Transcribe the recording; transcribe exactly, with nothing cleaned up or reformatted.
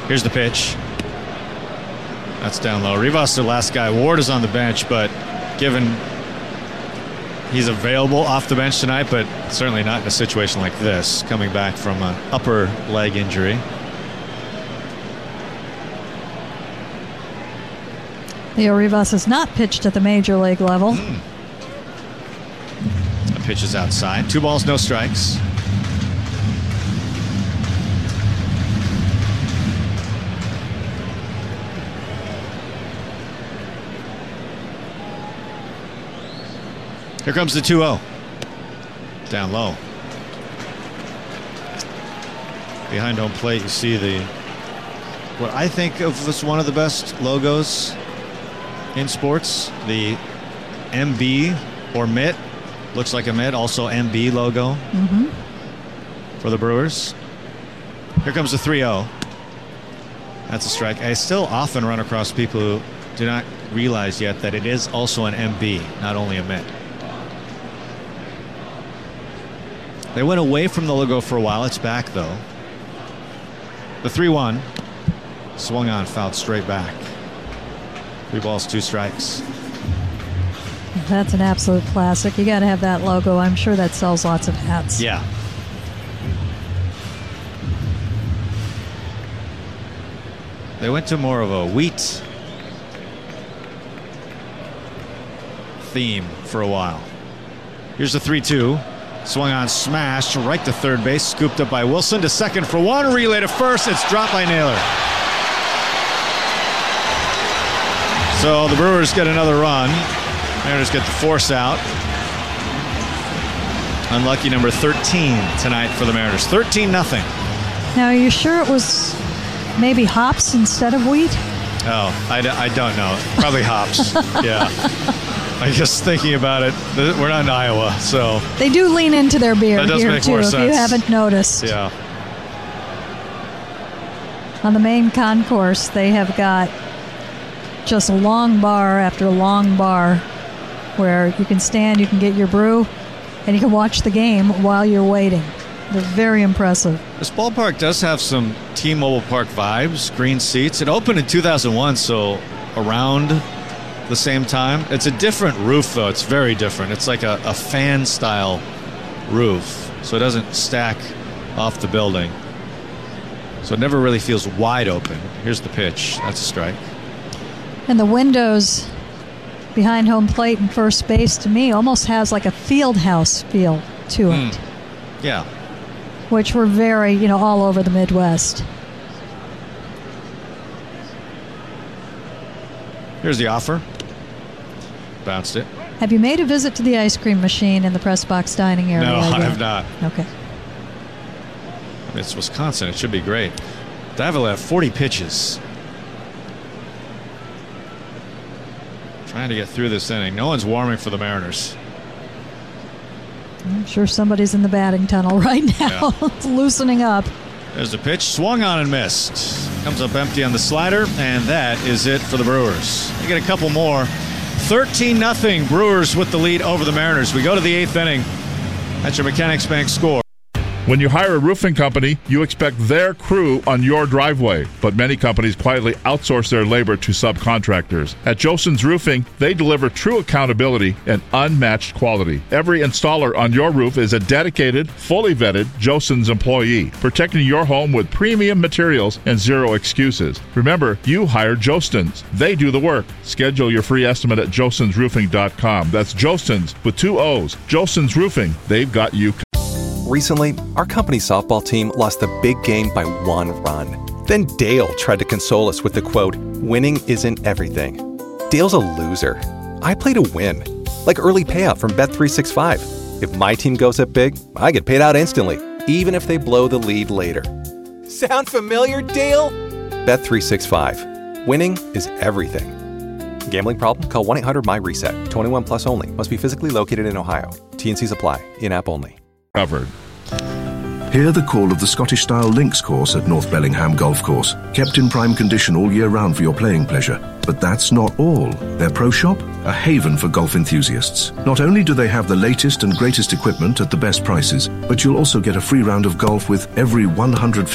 Here's the pitch. That's down low. Rivas, the last guy. Ward is on the bench, but given he's available off the bench tonight, but certainly not in a situation like this, coming back from an upper leg injury. Leo Rivas has not pitched at the major league level. Mm. The pitch is outside. Two balls, no strikes. Here comes the two oh. Down low. Behind home plate, you see the what I think of as one of the best logos in sports. The M B or mitt. Looks like a mitt. Also M B logo mm-hmm. for the Brewers. Here comes the three oh. That's a strike. I still often run across people who do not realize yet that it is also an M B, not only a mitt. They went away from the logo for a while. It's back, though. The three one. Swung on, fouled straight back. Three balls, two strikes. That's an absolute classic. You got to have that logo. I'm sure that sells lots of hats. Yeah. They went to more of a wheat theme for a while. Here's the three two. Swung on, smashed right to third base, scooped up by Wilson to second for one, relay to first. It's dropped by Naylor. So the Brewers get another run. Mariners get the force out. Unlucky number thirteen tonight for the Mariners. thirteen nothing. Now, are you sure it was maybe hops instead of wheat? Oh, I, d- I don't know. Probably hops. Yeah. I guess thinking about it, we're not in Iowa, so they do lean into their beer that does here make too. more If sense. you haven't noticed, yeah. On the main concourse, they have got just a long bar after long bar, where you can stand, you can get your brew, and you can watch the game while you're waiting. They're very impressive. This ballpark does have some T-Mobile Park vibes. Green seats. It opened in two thousand one, so around the same time. It's a different roof, though. It's very different. It's like a, a fan-style roof, so it doesn't stack off the building. So it never really feels wide open. Here's the pitch. That's a strike. And the windows behind home plate and first base, to me, almost has like a field house feel to it. Mm. Yeah. Which were very, you know, all over the Midwest. Here's the offer. Bounced it. Have you made a visit to the ice cream machine in the press box dining area? No, I yet? have not. Okay. It's Wisconsin. It should be great. Davila, forty pitches. Trying to get through this inning. No one's warming for the Mariners. I'm sure somebody's in the batting tunnel right now. Yeah. It's loosening up. There's a pitch. Swung on and missed. Comes up empty on the slider, and that is it for the Brewers. They get a couple more. thirteen nothing. Brewers with the lead over the Mariners. We go to the eighth inning. That's your Mechanics Bank score. When you hire a roofing company, you expect their crew on your driveway. But many companies quietly outsource their labor to subcontractors. At Joson's Roofing, they deliver true accountability and unmatched quality. Every installer on your roof is a dedicated, fully vetted Joson's employee, protecting your home with premium materials and zero excuses. Remember, you hired Josons. They do the work. Schedule your free estimate at josons roofing dot com. That's Josons with two O's. Joson's Roofing. They've got you. Recently, our company softball team lost the big game by one run. Then Dale tried to console us with the quote, "Winning isn't everything." Dale's a loser. I play to win. Like early payout from Bet three sixty-five. If my team goes up big, I get paid out instantly, even if they blow the lead later. Sound familiar, Dale? Bet three sixty-five. Winning is everything. Gambling problem? Call one eight hundred M Y reset. twenty-one plus only. Must be physically located in Ohio. T N Cs apply. In-app only. Covered. Hear the call of the Scottish-style links course at North Bellingham Golf Course. Kept in prime condition all year round for your playing pleasure. But that's not all. Their pro shop? A haven for golf enthusiasts. Not only do they have the latest and greatest equipment at the best prices, but you'll also get a free round of golf with every one hundred